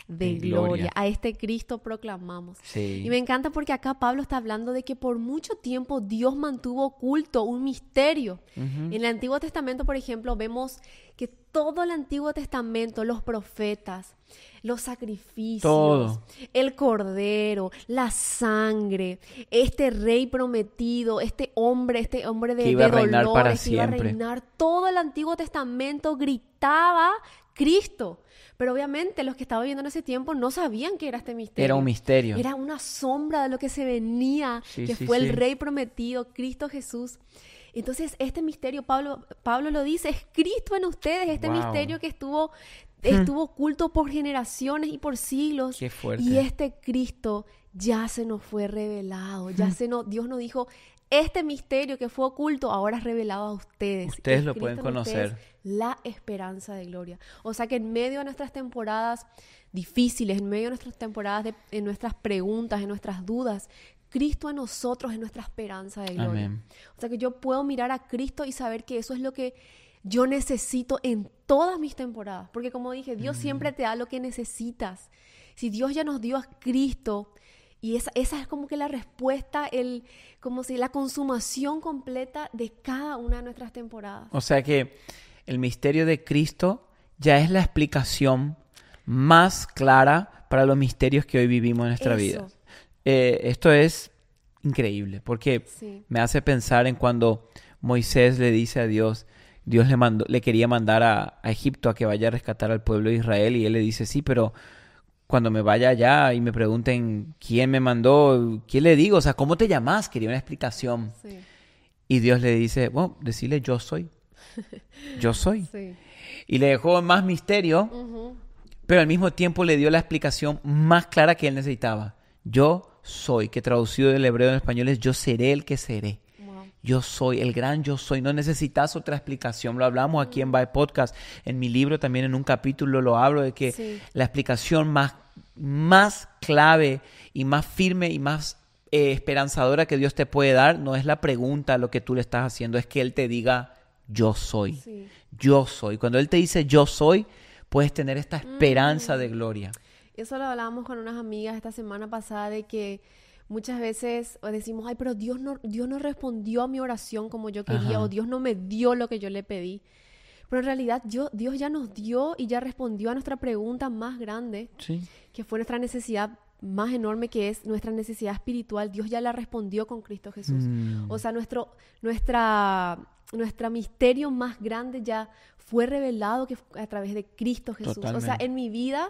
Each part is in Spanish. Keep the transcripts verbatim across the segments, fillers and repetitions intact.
de En gloria. gloria. A este Cristo proclamamos. Sí. Y me encanta porque acá Pablo está hablando de que por mucho tiempo Dios mantuvo oculto un misterio. Ujú. En el Antiguo Testamento, por ejemplo, vemos que todo el Antiguo Testamento, los profetas, los sacrificios, Todo. el cordero, la sangre, este rey prometido, este hombre, este hombre de, Que iba de a reinar para dolores, que iba a siempre. reinar. Todo el Antiguo Testamento gritaba Cristo. Pero obviamente los que estaban viviendo en ese tiempo no sabían que era este misterio. Era un misterio. Era una sombra de lo que se venía, Sí, que sí, fue sí. el rey prometido, Cristo Jesús. Entonces, este misterio, Pablo, Pablo lo dice, es Cristo en ustedes, este Wow. misterio que estuvo, estuvo oculto por generaciones y por siglos. Qué fuerte. Y este Cristo ya se nos fue revelado, ya se nos, Dios nos dijo, este misterio que fue oculto ahora es revelado a ustedes. Ustedes Es lo Cristo pueden en conocer. ustedes, la esperanza de gloria. O sea que en medio de nuestras temporadas difíciles, en medio de nuestras temporadas, de, en nuestras preguntas, en nuestras dudas, Cristo en nosotros es nuestra esperanza de gloria. Amén. O sea que yo puedo mirar a Cristo y saber que eso es lo que yo necesito en todas mis temporadas. Porque como dije, Dios mm. siempre te da lo que necesitas. Si Dios ya nos dio a Cristo, y esa, esa es como que la respuesta, el, como si la consumación completa de cada una de nuestras temporadas. O sea que el misterio de Cristo ya es la explicación más clara para los misterios que hoy vivimos en nuestra Eso. vida. Eh, esto es increíble porque Sí. me hace pensar en cuando Moisés le dice a Dios, Dios le, mandó, le quería mandar a, a Egipto a que vaya a rescatar al pueblo de Israel y él le dice, sí, pero cuando me vaya allá y me pregunten quién me mandó, ¿qué le digo? O sea, ¿cómo te llamas? Quería una explicación. Sí. Y Dios le dice, bueno, decirle yo soy. Yo soy. Sí. Y le dejó más misterio, Uh-huh. pero al mismo tiempo le dio la explicación más clara que él necesitaba. Yo soy, que traducido del hebreo en español es yo seré el que seré. Wow. Yo soy, el gran yo soy. No necesitas otra explicación. Lo hablamos aquí en By Podcast. En mi libro también en un capítulo lo hablo de que Sí. la explicación más, más clave y más firme y más eh, esperanzadora que Dios te puede dar no es la pregunta, lo que tú le estás haciendo, es que Él te diga yo soy. Sí. Yo soy. Cuando Él te dice yo soy, puedes tener esta esperanza Mm. de gloria. Eso lo hablábamos con unas amigas esta semana pasada de que muchas veces decimos, ay, pero Dios no, Dios no respondió a mi oración como yo quería, Ajá. o Dios no me dio lo que yo le pedí. Pero en realidad yo, Dios ya nos dio y ya respondió a nuestra pregunta más grande, Sí. que fue nuestra necesidad más enorme, que es nuestra necesidad espiritual. Dios ya la respondió con Cristo Jesús. Mm. O sea, nuestro, nuestra, nuestra misterio más grande ya fue revelado que fue a través de Cristo Jesús. Totalmente. O sea, en mi vida,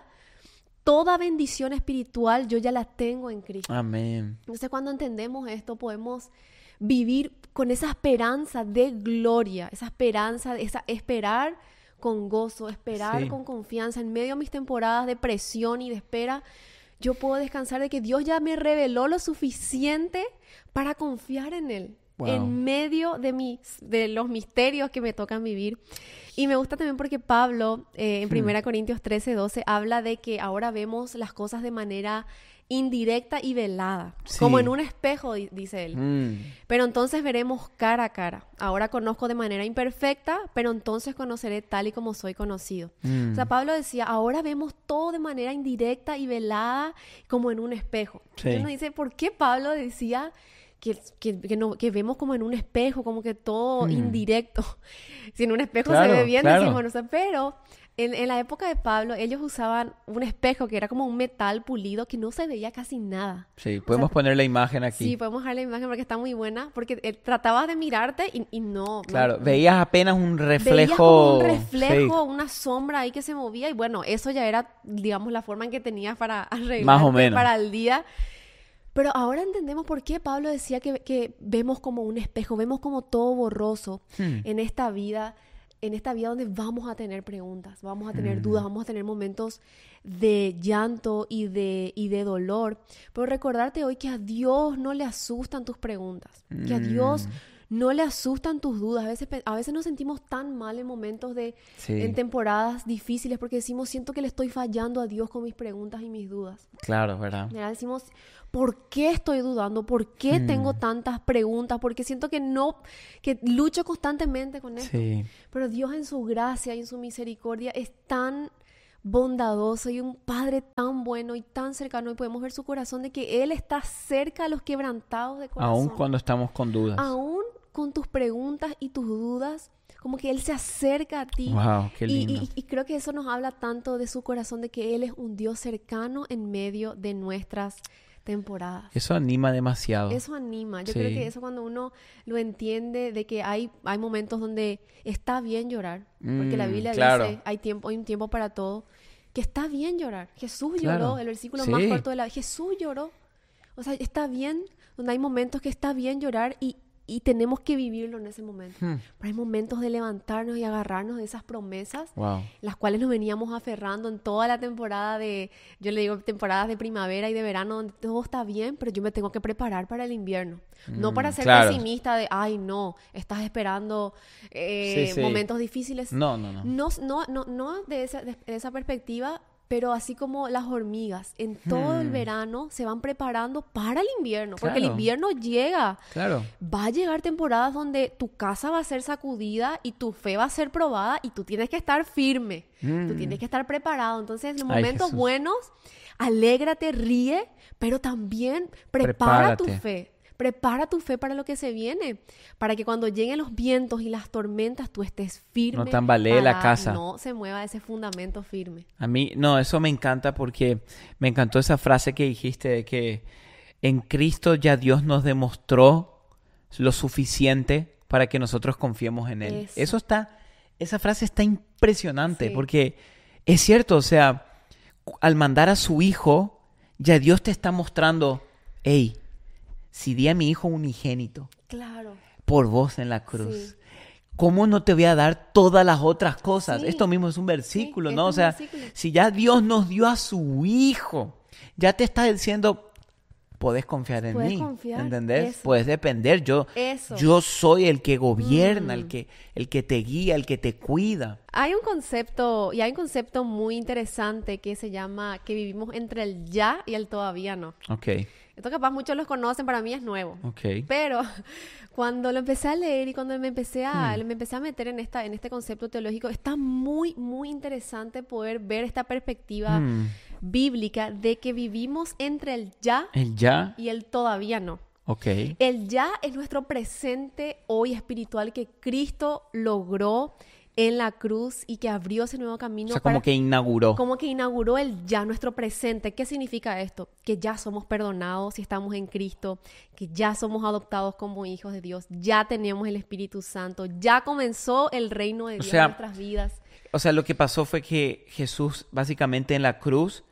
toda bendición espiritual yo ya la tengo en Cristo. Amén. Entonces, cuando entendemos esto, podemos vivir con esa esperanza de gloria, esa esperanza, esa esperar con gozo, esperar Sí. con confianza. En medio de mis temporadas de presión y de espera, yo puedo descansar de que Dios ya me reveló lo suficiente para confiar en Él. Wow. En medio de, mis, de los misterios que me tocan vivir. Y me gusta también porque Pablo, eh, en Hmm. primera Corintios trece, doce, habla de que ahora vemos las cosas de manera indirecta y velada. Sí. Como en un espejo, di- dice él. Mm. Pero entonces veremos cara a cara. Ahora conozco de manera imperfecta, pero entonces conoceré tal y como soy conocido. Mm. O sea, Pablo decía, ahora vemos todo de manera indirecta y velada como en un espejo. Sí. Y uno dice, ¿por qué Pablo decía que, que, que, no, que vemos como en un espejo, como que todo Hmm. indirecto? Si en un espejo Claro, se ve bien, claro. decimos, no sé, pero en, en la época de Pablo, ellos usaban un espejo que era como un metal pulido que no se veía casi nada. Sí, podemos sea, poner la imagen aquí. Sí, podemos dejar la imagen porque está muy buena, porque él trataba de mirarte y, y no. Claro, no, veías apenas un reflejo. Veías como un reflejo, Sí. una sombra ahí que se movía y bueno, eso ya era, digamos, la forma en que tenías para arreglarte Más o menos. para el día. Pero ahora entendemos por qué Pablo decía que, que vemos como un espejo, vemos como todo borroso Hmm. en esta vida, en esta vida donde vamos a tener preguntas, vamos a tener Mm. dudas, vamos a tener momentos de llanto y de, y de dolor. Pero recordarte hoy que a Dios no le asustan tus preguntas, que a Dios Mm. no le asustan tus dudas. A veces, pe- a veces nos sentimos tan mal en momentos de, Sí. en temporadas difíciles porque decimos, siento que le estoy fallando a Dios con mis preguntas y mis dudas. Claro, ¿verdad? Y ahora decimos, ¿por qué estoy dudando? ¿Por qué Hmm. tengo tantas preguntas? Porque siento que no, que lucho constantemente con esto. Sí. Pero Dios en su gracia y en su misericordia es tan bondadoso y un Padre tan bueno y tan cercano, y podemos ver su corazón de que Él está cerca a los quebrantados de corazón. Aún cuando estamos con dudas. Aún con tus preguntas y tus dudas, como que Él se acerca a ti. Wow, qué Y, lindo. y, y creo que eso nos habla tanto de su corazón, de que Él es un Dios cercano en medio de nuestras temporadas. Eso anima demasiado. Eso anima. Yo Sí. creo que eso, cuando uno lo entiende, de que hay, hay momentos donde está bien llorar. Porque la Mm, Biblia claro. dice, hay tiempo, hay un tiempo para todo, que está bien llorar. Jesús Claro. lloró, el versículo Sí. más corto de la Jesús lloró. O sea, está bien, donde hay momentos que está bien llorar, y, y tenemos que vivirlo en ese momento. Hmm. Pero hay momentos de levantarnos y agarrarnos de esas promesas, Wow. las cuales nos veníamos aferrando en toda la temporada de, yo le digo, temporadas de primavera y de verano, donde todo está bien, pero yo me tengo que preparar para el invierno. No para Mm, ser claro. pesimista de, ay, no, estás esperando eh, Sí, sí. momentos difíciles. No, no, no. No, no, no, no de, esa, de, de esa perspectiva, pero así como las hormigas, en todo el Hmm. verano se van preparando para el invierno, porque el Claro. invierno llega. Claro. Va a llegar temporadas donde tu casa va a ser sacudida y tu fe va a ser probada, y tú tienes que estar firme, Mm. tú tienes que estar preparado. Entonces, en los Ay, momentos Jesús. buenos, alégrate, ríe, pero también prepara tu Prepárate. fe. Prepara tu fe para lo que se viene, para que cuando lleguen los vientos y las tormentas tú estés firme. No tambalee la para casa. No se mueva ese fundamento firme. A mí, no, eso me encanta porque me encantó esa frase que dijiste de que en Cristo ya Dios nos demostró lo suficiente para que nosotros confiemos en Él. Eso. Eso está, esa frase está impresionante Sí. porque es cierto, o sea, al mandar a su Hijo, ya Dios te está mostrando, hey, si di a mi Hijo unigénito Claro. por vos en la cruz, Sí. ¿cómo no te voy a dar todas las otras cosas? Sí. Esto mismo es un versículo, Sí, ¿no? O esto es un sea, versículo. si ya Dios nos dio a su Hijo, ya te está diciendo, podés confiar en Puedes mí, confiar, ¿entendés? eso. Puedes depender, yo, Eso. yo soy el que gobierna, Mm. el que, el que te guía, el que te cuida. Hay un concepto, y hay un concepto muy interesante que se llama que vivimos entre el ya y el todavía no. Ok, Esto capaz muchos los conocen, para mí es nuevo. ok. Pero cuando lo empecé a leer y cuando me empecé a, Hmm. me empecé a meter en, esta, en este concepto teológico, está muy, muy interesante poder ver esta perspectiva Mm, bíblica de que vivimos entre el ya El ya, y el todavía no. ok. El ya es nuestro presente hoy espiritual que Cristo logró en la cruz y que abrió ese nuevo camino. O sea, para- como que inauguró. como que inauguró el ya, nuestro presente. ¿Qué significa esto? Que ya somos perdonados si estamos en Cristo, que ya somos adoptados como hijos de Dios, ya tenemos el Espíritu Santo, ya comenzó el reino de O Dios sea, en nuestras vidas. O sea, lo que pasó fue que Jesús básicamente en la cruz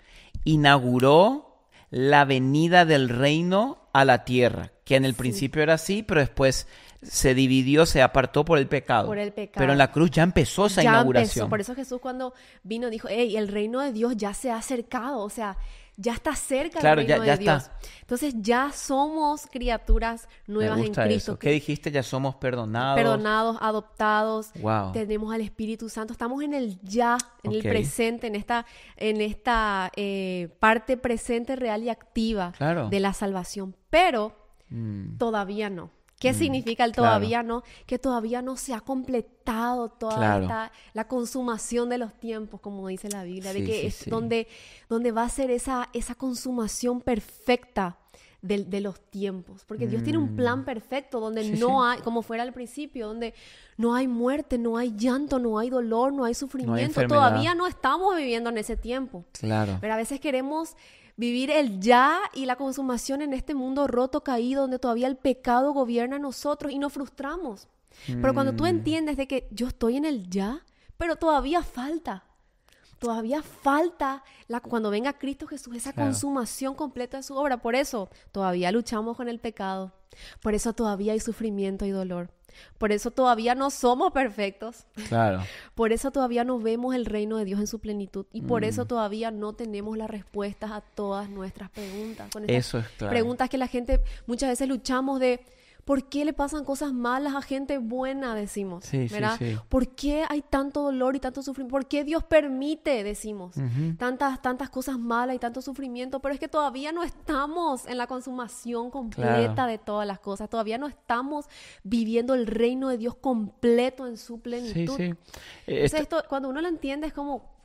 inauguró la venida del reino a la tierra, que en el Sí. principio era así, pero después se dividió, se apartó por el pecado. Por el pecado. Pero en la cruz ya empezó esa Ya inauguración. empezó. Por eso Jesús, cuando vino, dijo, hey, el reino de Dios ya se ha acercado, o sea, ya está cerca Claro, el reino ya- ya de Dios. está. Entonces ya somos criaturas Me nuevas en gusta Cristo. eso. ¿Qué dijiste? Ya somos perdonados. Perdonados, adoptados, Wow. tenemos al Espíritu Santo, estamos en el ya, en Ok. el presente, en esta, en esta eh, parte presente, real y activa Claro. de la salvación, pero Mm, todavía no. ¿Qué Mm, significa el claro. todavía no? Que todavía no se ha completado toda Claro. esta, la consumación de los tiempos, como dice la Biblia, de Sí, que sí, es sí. donde, donde va a ser esa, esa consumación perfecta del- de, los tiempos. Porque Dios tiene un Mm. plan perfecto donde Sí, no sí. hay, como fuera al principio, donde no hay muerte, no hay llanto, no hay dolor, no hay sufrimiento. enfermedad. Todavía no estamos viviendo en ese tiempo. claro. Pero a veces queremos vivir el ya y la consumación en este mundo roto, caído, donde todavía el pecado gobierna en nosotros y nos frustramos. Pero cuando tú Mm, entiendes de que yo estoy en el ya, pero todavía falta. Todavía falta la, cuando venga Cristo Jesús, esa Claro. consumación completa de su obra. Por eso todavía luchamos con el pecado. Por eso todavía hay sufrimiento y dolor. Por eso todavía no somos perfectos. Claro. Por eso todavía no vemos el reino de Dios en su plenitud. Y por Mm. eso todavía no tenemos las respuestas a todas nuestras preguntas. Con estas Eso es claro. preguntas que la gente muchas veces luchamos de ¿por qué le pasan cosas malas a gente buena? Decimos. Sí, sí, ¿verdad? sí. ¿Por qué hay tanto dolor y tanto sufrimiento? ¿Por qué Dios permite? Decimos. Ujú. Tantas, tantas cosas malas y tanto sufrimiento, pero es que todavía no estamos en la consumación completa Claro. de todas las cosas. Todavía no estamos viviendo el reino de Dios completo en su Sí, plenitud. sí. Eh, Entonces, esto- esto, cuando uno lo entiende, es como,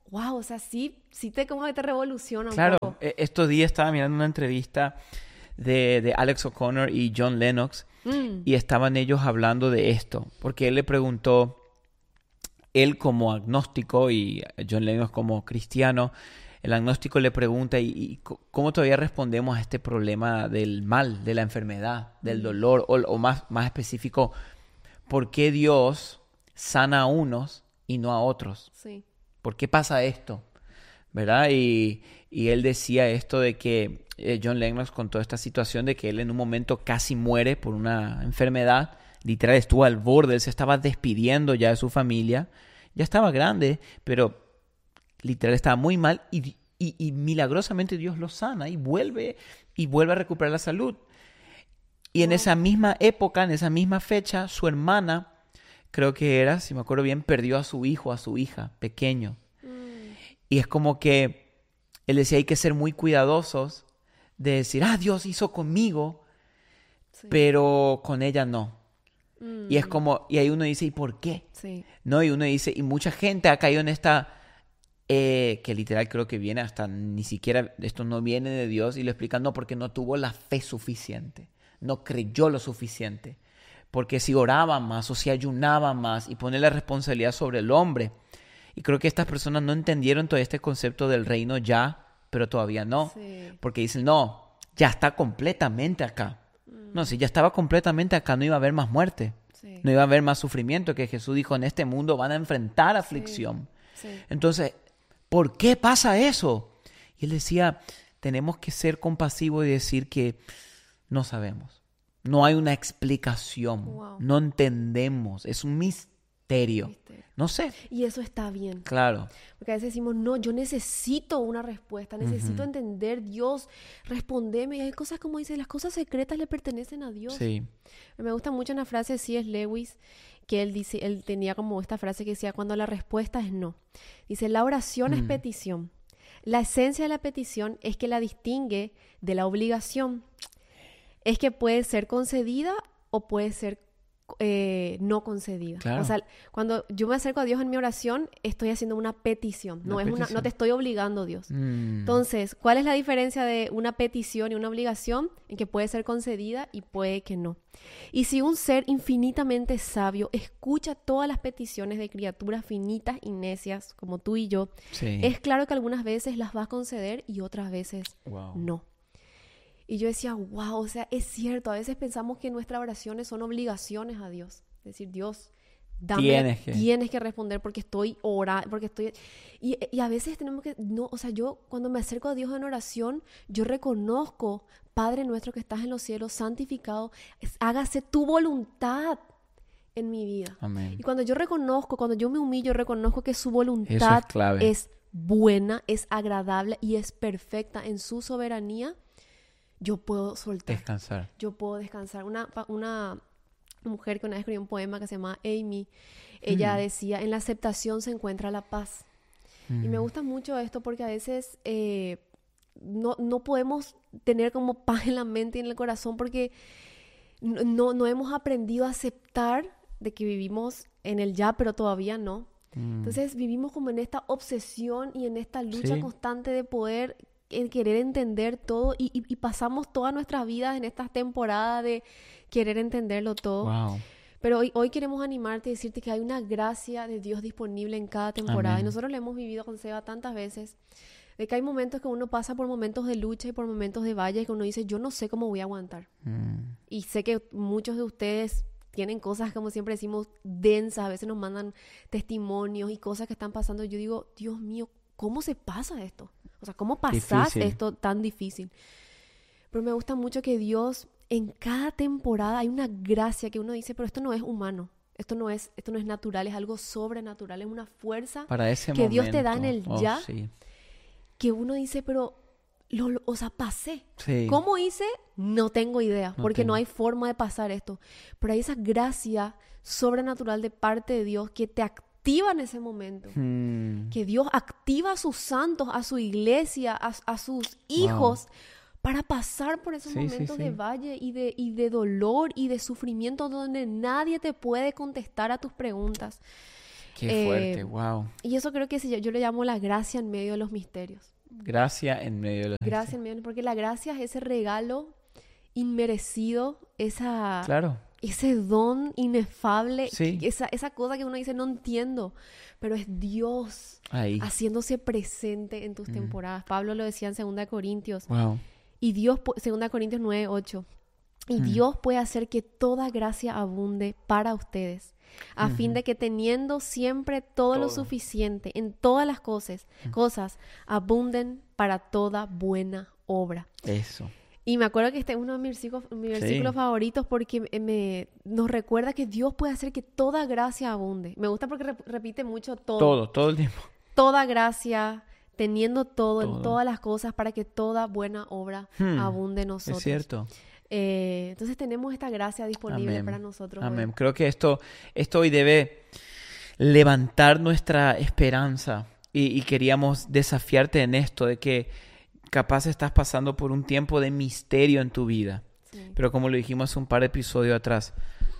wow, o sea, sí, sí te como que te revoluciona un Claro, poco. e- estos días estaba mirando una entrevista de, de Alex O'Connor y John Lennox Mm, y estaban ellos hablando de esto, porque él le preguntó, él como agnóstico y John Lennox como cristiano, el agnóstico le pregunta, ¿y, y co- cómo todavía respondemos a este problema del mal, de la enfermedad, del mm, dolor, o, o más, más específico, ¿por qué Dios sana a unos y no a otros? sí. ¿Por qué pasa esto? ¿Verdad? Y, y él decía esto de que eh, John Lennox contó esta situación de que él en un momento casi muere por una enfermedad, literal estuvo al borde, él se estaba despidiendo ya de su familia, ya estaba grande, pero literal estaba muy mal y, y, y milagrosamente Dios lo sana y vuelve y vuelve a recuperar la salud. Y en Wow. esa misma época, en esa misma fecha, su hermana, creo que era, si me acuerdo bien, perdió a su hijo, a su hija, pequeño. Mm, Y es como que él decía, hay que ser muy cuidadosos de decir, ah, Dios hizo conmigo, sí. pero con ella no. Y es Mm, como, y ahí uno dice, ¿y por qué? sí. ¿No? Y uno dice, y mucha gente ha caído en esta, eh, que literal creo que viene hasta, ni siquiera, esto no viene de Dios, y lo explican, no, porque no tuvo la fe suficiente, no creyó lo suficiente. Porque si oraba más o si ayunaba más y pone la responsabilidad sobre el hombre. Y creo que estas personas no entendieron todo este concepto del reino ya, pero todavía no. Sí. Porque dicen, no, ya está completamente acá. No, si ya estaba completamente acá, no iba a haber más muerte. Sí. No iba a haber más sufrimiento, que Jesús dijo, en este mundo van a enfrentar aflicción. Sí. Entonces, ¿por qué pasa eso? Y él decía, tenemos que ser compasivos y decir que no sabemos. No hay una explicación. Wow. No entendemos. Es un misterio. Misterio. No sé. Y eso está bien. Claro. Porque a veces decimos, no, yo necesito una respuesta, necesito Ujú. entender, Dios, respondeme. Y hay cosas como dice, las cosas secretas le pertenecen a Dios. Sí. Me gusta mucho una frase de C S. Lewis, que él dice, él tenía como esta frase que decía, cuando la respuesta es no. Dice, la oración es Mm. petición. La esencia de la petición es que la distingue de la obligación. Es que puede ser concedida o puede ser eh, no concedida. Claro. O sea, cuando yo me acerco a Dios en mi oración, estoy haciendo una petición. No, Una es una, no petición. te estoy obligando, Dios. Mm. Entonces, ¿cuál es la diferencia de una petición y una obligación? En que puede ser concedida y puede que no. Y si un ser infinitamente sabio escucha todas las peticiones de criaturas finitas y necias, como tú y yo, Sí. es claro que algunas veces las va a conceder y otras veces Wow. no. Y yo decía, wow, o sea, es cierto, a veces pensamos que nuestras oraciones son obligaciones a Dios. Es decir, Dios, dame, Tienes que. tienes que responder porque estoy orando, porque estoy... Y, y a veces tenemos que, no, o sea, yo cuando me acerco a Dios en oración, yo reconozco, Padre nuestro que estás en los cielos, santificado, es- hágase tu voluntad en mi vida. Amén. Y cuando yo reconozco, cuando yo me humillo, reconozco que su Eso voluntad es clave. es buena, es agradable y es perfecta en su soberanía, yo puedo soltar, Descansar. yo puedo descansar. Una, pa- una mujer que una vez escribió un poema que se llama Amy, ella Mm. decía, en la aceptación se encuentra la paz. Mm. Y me gusta mucho esto porque a veces eh, no, no podemos tener como paz en la mente y en el corazón porque no, no, no hemos aprendido a aceptar de que vivimos en el ya, pero todavía no. Mm. Entonces vivimos como en esta obsesión y en esta lucha Sí. constante de poder en querer entender todo y, y- y pasamos todas nuestras vidas en estas temporadas de querer entenderlo todo. Wow. Pero hoy, hoy queremos animarte y decirte que hay una gracia de Dios disponible en cada temporada. Amén. Y nosotros lo hemos vivido con Seba tantas veces, de que hay momentos que uno pasa por momentos de lucha y por momentos de valle que uno dice, yo no sé cómo voy a aguantar. Mm. Y sé que muchos de ustedes tienen cosas, como siempre decimos, densas. A veces nos mandan testimonios y cosas que están pasando. Yo digo, Dios mío, ¿cómo se pasa esto? O sea, ¿cómo pasás Difícil. esto tan difícil? Pero me gusta mucho que Dios, en cada temporada hay una gracia que uno dice, pero esto no es humano. Esto no es, esto no es natural, es algo sobrenatural, es una fuerza Para ese que momento. Dios te da en el Oh, ya. Sí. que uno dice, pero, lo, lo- o sea, pasé. Sí. ¿Cómo hice? No tengo idea, No porque no tengo. hay forma de pasar esto. Pero hay esa gracia sobrenatural de parte de Dios que te activa en ese momento. Mm. Que Dios activa a sus santos, a su iglesia, a, a sus hijos, para pasar por esos Sí, sí, momentos sí. de valle y de, y de dolor y de sufrimiento donde nadie te puede contestar a tus preguntas. Qué Eh, fuerte, wow. Y eso creo que sí, yo, yo le llamo la gracia en medio de los misterios. Gracia en medio de los Gracia en medio, porque la gracia es ese regalo inmerecido, esa, Claro, ese don inefable, Sí. esa, esa cosa que uno dice no entiendo, pero es Dios ahí. haciéndose presente en tus Mm. temporadas. Pablo lo decía en segunda Corintios, Wow. y Dios, pu- segunda Corintios nueve, ocho, y Mm. Dios puede hacer que toda gracia abunde para ustedes, a fin Ujú. de que teniendo siempre todo, lo Todo. suficiente en todas las cosas, Mm. cosas abunden para toda buena obra. Eso. Y me acuerdo que este es uno de mis versículos, mis Sí. versículos favoritos porque me, me- nos recuerda que Dios puede hacer que toda gracia abunde. Me gusta porque rep- repite mucho todo. Todo, todo el tiempo. Toda gracia, teniendo todo, Todo. en todas las cosas para que toda buena obra Hmm, abunde en nosotros. Es cierto. Eh, entonces tenemos esta gracia disponible Amén. para nosotros hoy. Amén. Creo que esto, esto hoy debe levantar nuestra esperanza y, y queríamos desafiarte en esto, de que capaz estás pasando por un tiempo de misterio en tu vida. Sí. Pero como lo dijimos un par de episodios atrás,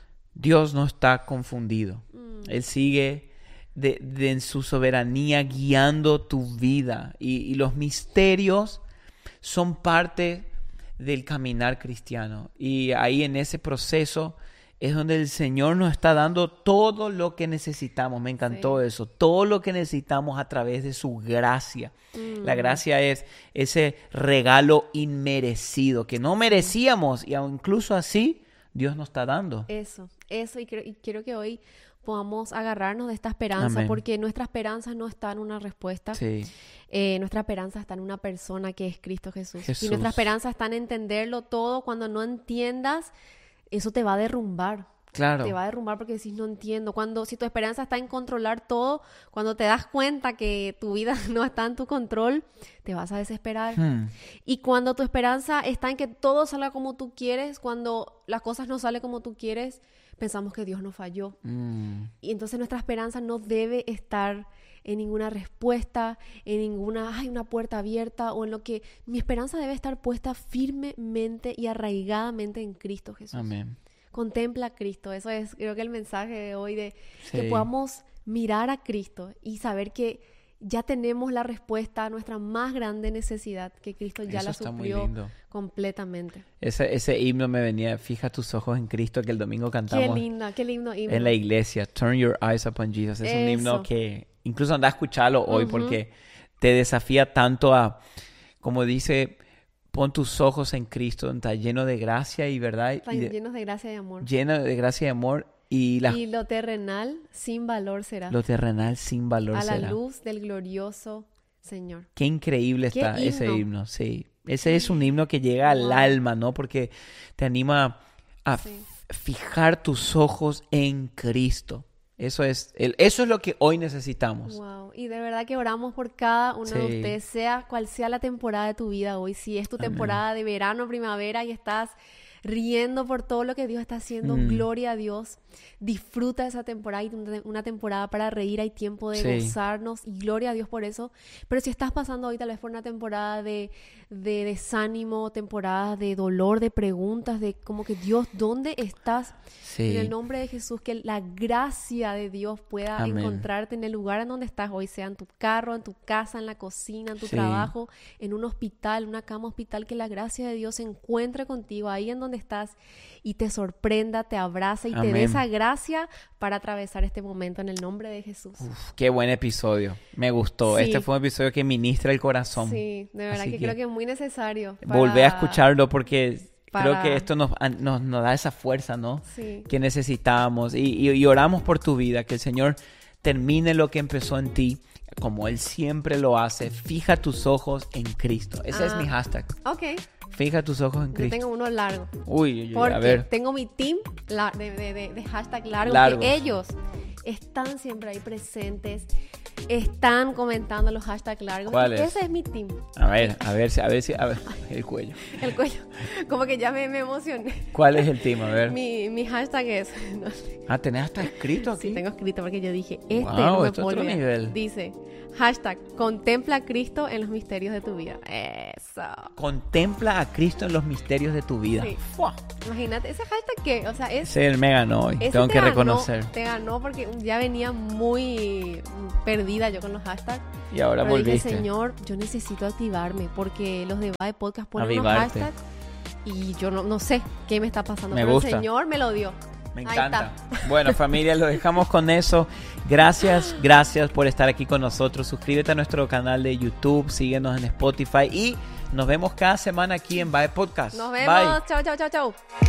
Dios no está confundido. Mm, Él sigue de, de en su soberanía guiando tu vida. Y, y los misterios son parte del caminar cristiano. Y ahí en ese proceso es donde el Señor nos está dando todo lo que necesitamos. Me encantó Sí. eso. Todo lo que necesitamos a través de su gracia. mm, La gracia es ese regalo inmerecido que no merecíamos y aun incluso así Dios nos está dando. Eso, eso. Y, creo- y quiero que hoy podamos agarrarnos de esta esperanza, Amén. porque nuestra esperanza no está en una respuesta. Sí, Eh, nuestra esperanza está en una persona que es Cristo Jesús. Jesús. Y nuestra esperanza está en entenderlo todo. Cuando no entiendas, eso te va a derrumbar. claro. Te va a derrumbar porque decís, no entiendo. Cuando, si tu esperanza está en controlar todo, cuando te das cuenta que tu vida no está en tu control, te vas a desesperar. Hmm, Y cuando tu esperanza está en que todo salga como tú quieres, cuando las cosas no salen como tú quieres, pensamos que Dios nos falló. mm, Y entonces nuestra esperanza no debe estar en ninguna respuesta, en ninguna, ay, una puerta abierta, o en lo que... Mi esperanza debe estar puesta firmemente y arraigadamente en Cristo Jesús. amén. Contempla a Cristo. Eso es, creo que el mensaje de hoy, de que Sí. podamos mirar a Cristo y saber que ya tenemos la respuesta a nuestra más grande necesidad, que Cristo ya Eso la está muy suplió lindo. completamente. Ese, ese himno me venía, fija tus ojos en Cristo, que el domingo Qué cantamos linda, qué lindo himno. en la iglesia. Turn your eyes upon Jesus. Es un himno Eso. que incluso anda a escucharlo hoy Ujú. porque te desafía tanto a, como dice, pon tus ojos en Cristo, está lleno de gracia y verdad. Están Y de- llenos de gracia y amor. lleno de gracia y amor y, la- Y lo terrenal sin valor será, lo terrenal sin valor a la será. luz del glorioso Señor. Qué increíble Qué está ese himno. himno, sí. Ese es un himno que llega al Wow. alma, ¿no? Porque te anima a Sí. f- fijar tus ojos en Cristo. Eso es, el- eso es lo que hoy necesitamos. Wow. Y de verdad que oramos por cada uno de Sí. ustedes, sea cual sea la temporada de tu vida hoy. Si es tu Amén. temporada de verano, primavera y estás riendo por todo lo que Dios está haciendo, Mm. gloria a Dios. Disfruta esa temporada y una- una temporada para reír, hay tiempo de Sí. gozarnos y gloria a Dios por eso. Pero si estás pasando hoy tal vez por una temporada de, de desánimo, temporada de dolor, de preguntas, de como que Dios, ¿dónde estás? Sí. En el nombre de Jesús, que la gracia de Dios pueda Amén. encontrarte en el lugar en donde estás hoy, sea en tu carro, en tu casa, en la cocina, en tu Sí. trabajo, en un hospital, una cama hospital, que la gracia de Dios se encuentre contigo ahí en donde estás y te sorprenda, te abraza y te Amén. dé esa gracia para atravesar este momento en el nombre de Jesús. Uf, qué buen episodio. Me gustó. Sí. Este fue un episodio que ministra el corazón. Sí, de verdad Así que, que creo que es muy necesario. Volvé a para- escucharlo porque creo para- que esto nos, nos, nos da esa fuerza, ¿no? Sí. Que necesitamos. Y, y- y oramos por tu vida, que el Señor termine lo que empezó en ti, como Él siempre lo hace. Fija tus ojos en Cristo. Ese es Ah. mi hashtag. Ok, Fija tus ojos en yo Cristo. tengo uno largo. Uy, uy, uy, Porque a ver. tengo mi team la- de, de- de- de hashtag largo, Largo. que ellos están siempre ahí presentes, están comentando los hashtags largos. ¿Cuál Y es? Ese es mi team, A ver, a ver, si- a ver si, a ver, el cuello. el cuello. Como que ya me, me emocioné. ¿Cuál es el tema? A ver. Mi, mi hashtag es... no, Ah, tenés hasta escrito aquí. sí, tengo escrito porque yo dije, este Wow, no me esto es puedo otro olvidar. nivel. Dice, hashtag, contempla a Cristo en los misterios de tu vida. Eso. Contempla a Cristo en los misterios de tu vida. Sí. ¡Fua! Imagínate, ese hashtag que, o sea, es... Ese me ganó hoy. ese Tengo te que ganó- reconocer. Te ganó porque ya venía muy perdida yo con los hashtags. Y ahora pero volviste. dije, Señor, yo necesito activarme porque los de Bae Podcast ponen unos Avivarte. hashtags y yo no, no sé qué me está pasando. Me pero gusta. el Señor me lo dio. Me Ahí encanta. está. Bueno, familia, lo dejamos con eso. Gracias, gracias por estar aquí con nosotros. Suscríbete a nuestro canal de YouTube, síguenos en Spotify y nos vemos cada semana aquí en Bae Podcast. Nos vemos. Bye. Chao, chao, chao, chao.